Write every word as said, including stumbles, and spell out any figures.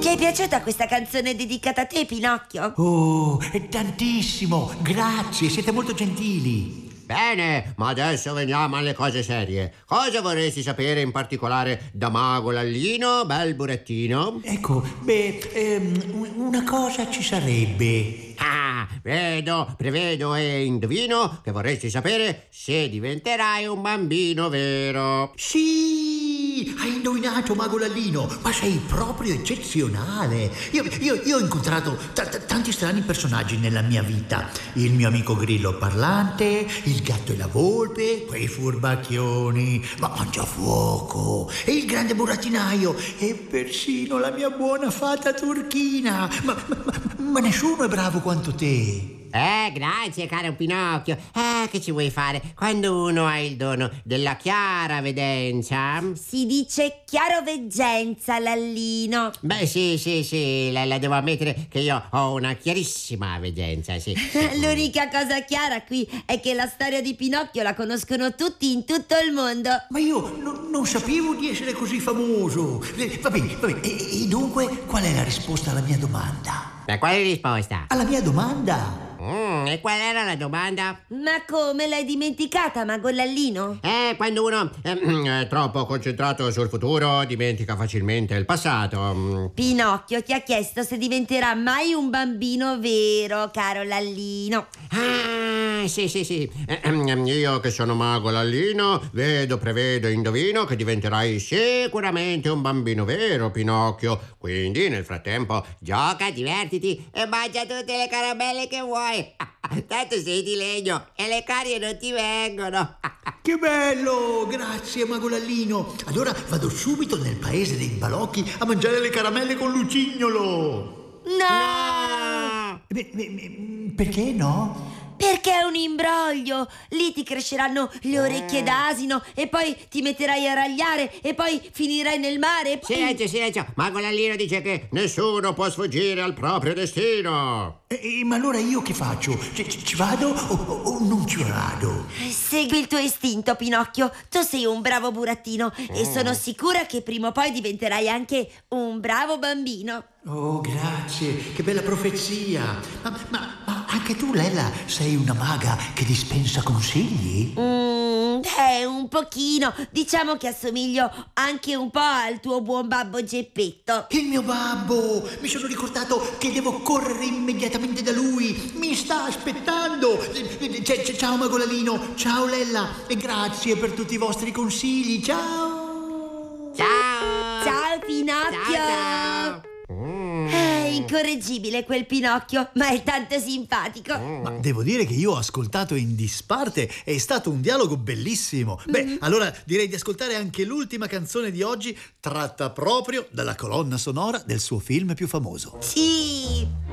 Ti è piaciuta questa canzone dedicata a te, Pinocchio? Oh, è tantissimo! Grazie, siete molto gentili. Bene, ma adesso veniamo alle cose serie. Cosa vorresti sapere in particolare da Mago Lallino, bel burattino? Ecco, beh, ehm, una cosa ci sarebbe. Ah, vedo, prevedo e indovino che vorresti sapere se diventerai un bambino vero. Sì, hai indovinato, Mago Lallino, ma sei proprio eccezionale. Io, io, io ho incontrato t- t- tanti strani personaggi nella mia vita. Il mio amico grillo parlante, il gatto e la volpe, quei furbacchioni, ma Mangiafuoco, e il grande burattinaio, e persino la mia buona fata turchina. Ma, ma, ma, ma nessuno è bravo quanto te. Eh, grazie, caro Pinocchio. Eh, che ci vuoi fare quando uno ha il dono della chiara vedenza? Si dice chiaroveggenza, Lallino. Beh, sì, sì, sì, la, la devo ammettere che io ho una chiarissima vedenza, sì. L'unica cosa chiara qui è che la storia di Pinocchio la conoscono tutti in tutto il mondo. Ma io no, non sapevo di essere così famoso. Eh, va bene, va bene. E, e dunque, qual è la risposta alla mia domanda? Ma quale risposta? Alla mia domanda? Mm, e qual era la domanda? Ma come, l'hai dimenticata, Mago Lallino? Eh, quando uno eh, è troppo concentrato sul futuro dimentica facilmente il passato. Mm. Pinocchio ti ha chiesto se diventerà mai un bambino vero, caro Lallino. Ah, sì, sì, sì. Eh, ehm, io che sono Mago Lallino vedo, prevedo, indovino che diventerai sicuramente un bambino vero, Pinocchio. Quindi nel frattempo gioca, divertiti e mangia tutte le caramelle che vuoi. Tanto sei di legno e le carie non ti vengono. Che bello! Grazie, Mago Lallino. Allora vado subito nel paese dei balocchi a mangiare le caramelle con Lucignolo. No! Beh, beh, beh, perché no? Perché è un imbroglio. Lì ti cresceranno le orecchie d'asino e poi ti metterai a ragliare e poi finirai nel mare e poi... Silenzio, silenzio. Mago Lallino dice che nessuno può sfuggire al proprio destino. E, e, ma allora io che faccio? Ci, ci- ci vado o, o- o non ci vado? Segui il tuo istinto, Pinocchio. Tu sei un bravo burattino e sono sicura che prima o poi diventerai anche un bravo bambino. Oh, grazie, che bella profezia. Ma, ma- ma anche tu, Lella, sei una maga che dispensa consigli? Mm, beh, un pochino. Diciamo che assomiglio anche un po' al tuo buon babbo Geppetto. Il mio babbo! Mi sono ricordato che devo correre immediatamente da lui. Mi sta aspettando. C- c- ciao, Mago Lallino. Ciao, Lella. E grazie per tutti i vostri consigli. Ciao. Ciao. Ciao, Pinocchio. Ciao, ciao. È incorreggibile quel Pinocchio, ma è tanto simpatico. Ma devo dire che io ho ascoltato in disparte, è stato un dialogo bellissimo. Beh, allora direi di ascoltare anche l'ultima canzone di oggi, tratta proprio dalla colonna sonora del suo film più famoso. Sì.